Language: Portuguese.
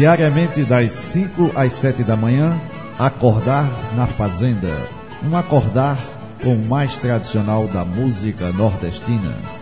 Diariamente das 5 às 7 da manhã, Acordar na Fazenda. Um acordar com o mais tradicional da música nordestina.